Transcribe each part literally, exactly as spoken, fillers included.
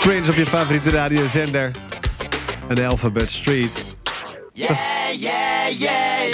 Prince op je favoriete radiozender. Een Alphabet Street. Yeah, yeah, yeah,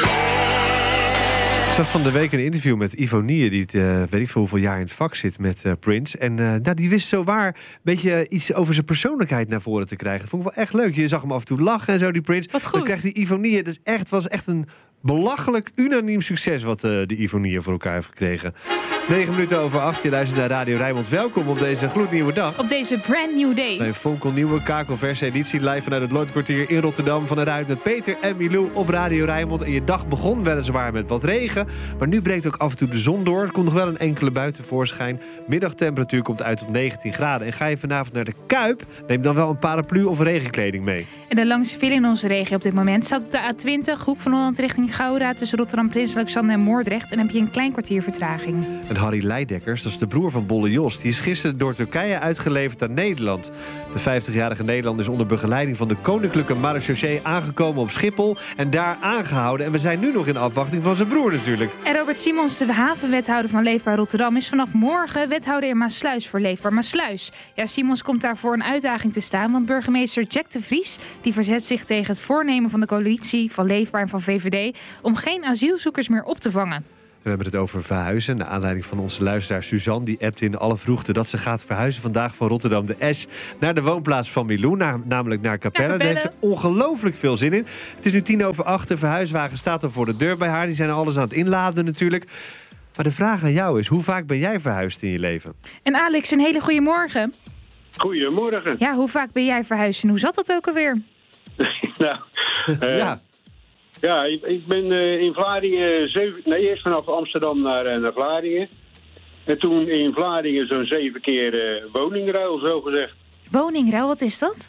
yeah. Ik zag van de week een interview met Ivonie, die uh, weet ik veel hoeveel jaar in het vak zit met uh, Prince. En uh, nou, die wist zo waar een beetje iets over zijn persoonlijkheid naar voren te krijgen. Vond ik wel echt leuk. Je zag hem af en toe lachen en zo, die Prince. Wat goed. Dan krijgt die Ivonie, het is echt, was echt een belachelijk unaniem succes wat uh, die Ivonie voor elkaar heeft gekregen. negen minuten over acht, je luistert naar Radio Rijnmond. Welkom op deze gloednieuwe dag. Op deze brand new day. Bij een fonkelnieuwe kakelverse editie live vanuit het Lloydkwartier in Rotterdam. Vanuit met Peter en Milou op Radio Rijnmond. En je dag begon weliswaar met wat regen. Maar nu breekt ook af en toe de zon door. Er komt nog wel een enkele bui tevoorschijn. Middagtemperatuur komt uit op negentien graden. En ga je vanavond naar de Kuip, neem dan wel een paraplu of regenkleding mee. En de langste file in onze regio op dit moment staat op de A twintig, Hoek van Holland richting Gouda, tussen Rotterdam, Prins Alexander en Moordrecht. En dan heb je een klein kwartier vertraging. En Harry Leidekkers, dat is de broer van Bolle Jos, die is gisteren door Turkije uitgeleverd aan Nederland. De vijftigjarige Nederlander is onder begeleiding van de Koninklijke Marechaussee aangekomen op Schiphol en daar aangehouden. En we zijn nu nog in afwachting van zijn broer natuurlijk. En Robert Simons, de havenwethouder van Leefbaar Rotterdam, is vanaf morgen wethouder in Maassluis voor Leefbaar Maassluis. Ja, Simons komt daarvoor een uitdaging te staan, want burgemeester Jack de Vries die verzet zich tegen het voornemen van de coalitie van Leefbaar en van V V D om geen asielzoekers meer op te vangen. We hebben het over verhuizen. Naar aanleiding van onze luisteraar Suzanne. Die appte in alle vroegte dat ze gaat verhuizen vandaag van Rotterdam de Esch naar de woonplaats van Milou. Naar, namelijk naar Capelle. Naar Daar Capelle. heeft ze ongelooflijk veel zin in. Het is nu tien over acht. De verhuiswagen staat al voor de deur bij haar. Die zijn alles aan het inladen natuurlijk. Maar de vraag aan jou is, hoe vaak ben jij verhuisd in je leven? En Alex, een hele goede morgen. Goedemorgen. Ja, hoe vaak ben jij verhuisd en hoe zat dat ook alweer? nou, uh, ja. Ja, ik, ik ben uh, in Vlaardingen, zeven, nee, eerst vanaf Amsterdam naar, uh, naar Vlaardingen. En toen in Vlaardingen zo'n zeven keer uh, woningruil, zo gezegd. Woningruil, wat is dat?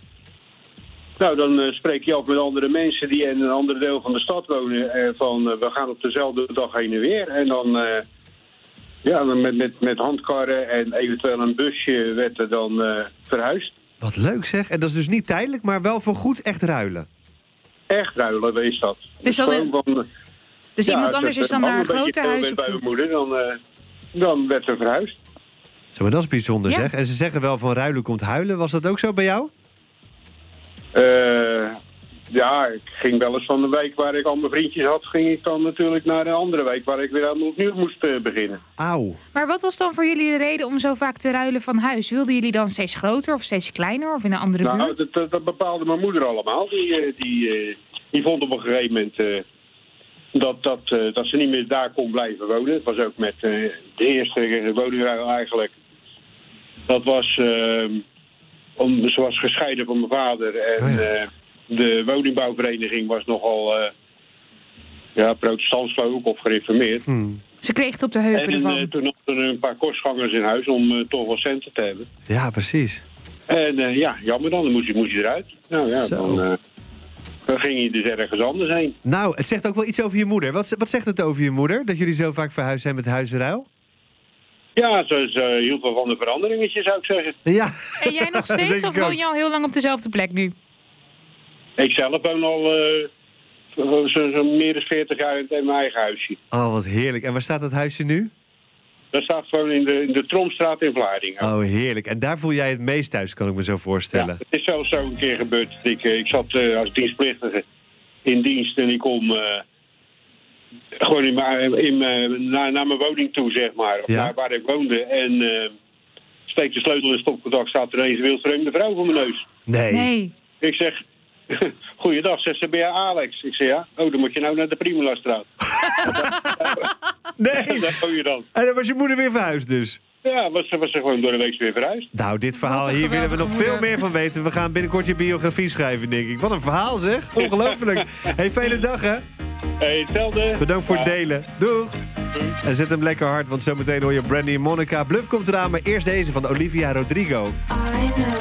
Nou, dan uh, spreek je af met andere mensen die in een ander deel van de stad wonen. Uh, van, uh, we gaan op dezelfde dag heen en weer. En dan, uh, ja, dan met, met, met handkarren en eventueel een busje werd er dan uh, verhuisd. Wat leuk zeg. En dat is dus niet tijdelijk, maar wel voor goed echt ruilen. Echt ruilen is dat. Dus, dan gewoon van, dus ja, iemand anders als is dan een naar een ander beetje groter veel huis werd op bij zoek? mijn moeder, dan, uh, dan werd ze verhuisd. Zo, maar dat is bijzonder Ja. zeg. En ze zeggen wel van ruilen komt huilen. Was dat ook zo bij jou? Uh, ja, ik ging wel eens van de wijk waar ik al mijn vriendjes had, ging ik dan natuurlijk naar een andere wijk waar ik weer aan opnieuw moest uh, beginnen. Auw. Maar wat was dan voor jullie de reden om zo vaak te ruilen van huis? Wilden jullie dan steeds groter of steeds kleiner of in een andere Nou, buurt? dat, dat, dat bepaalde mijn moeder allemaal. Die, uh, die, uh, die vond op een gegeven moment uh, dat, dat, uh, dat ze niet meer daar kon blijven wonen. Het was ook met uh, de eerste woningruil eigenlijk. Dat was, uh, om, ze was gescheiden van mijn vader en... Oh ja. uh, de woningbouwvereniging was nogal uh, ja, protestants geloof ik of gereformeerd. Hmm. Ze kreeg het op de heupen En ervan. uh, toen hadden er een paar kostgangers in huis om uh, toch wel centen te hebben. Ja, precies. En uh, ja, jammer dan, dan moest je, moest je eruit. Nou ja, Zo. dan, uh, dan ging je dus ergens anders heen. Nou, het zegt ook wel iets over je moeder. Wat, wat zegt het over je moeder, dat jullie zo vaak verhuisd zijn met huisruil? Ja, ze, ze hield wel van de veranderingetjes, zou ik zeggen. Ja. En jij nog Dat steeds denk of ik ook. woon je al heel lang op dezelfde plek nu? Ik zelf woon al uh, zo, zo meer dan veertig jaar in mijn eigen huisje. Oh, wat heerlijk. En waar staat dat huisje nu? Dat staat gewoon in de, in de Tromstraat in Vlaardingen. Oh, heerlijk. En daar voel jij het meest thuis, kan ik me zo Ja, voorstellen. het is zelfs zo een keer gebeurd. Ik, uh, ik zat uh, als dienstplichtige in dienst en ik kom uh, gewoon in mijn, in mijn, naar, naar mijn woning toe, zeg maar. Of Ja. naar waar ik woonde. En uh, steek de sleutel in het stopcontact, staat er ineens een wildvreemde vrouw voor mijn neus. Nee. Nee. Ik zeg, goeiedag, zegt ze, ben jij Alex? Ik zeg, ja. Oh, dan moet je nou naar de Primulastraat. Nee. Daar woon je dan. En dan was je moeder weer verhuisd dus. Ja, was ze was ze gewoon door de week weer verhuisd. Nou, dit verhaal, Wat een hier willen we nog geweldige veel moeder. meer van weten. We gaan binnenkort je biografie schrijven, denk ik. Wat een verhaal, zeg. Ongelooflijk. Hey, fijne dag, hè. Hey, hetzelfde. Bedankt voor het Ja. delen. Doeg. En zet hem lekker hard, want zometeen hoor je Brandy en Monica. Bluff komt eraan, maar eerst deze van Olivia Rodrigo. I know